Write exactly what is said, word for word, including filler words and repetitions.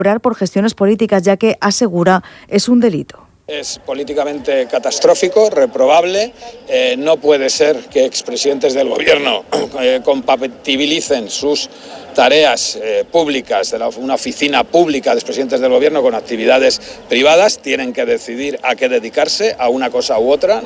por gestiones políticas, ya que asegura es un delito. Es políticamente catastrófico, reprobable. Eh, no puede ser que expresidentes del gobierno eh, compatibilicen sus tareas eh, públicas de la, una oficina pública de expresidentes del gobierno con actividades privadas. Tienen que decidir a qué dedicarse, a una cosa u otra.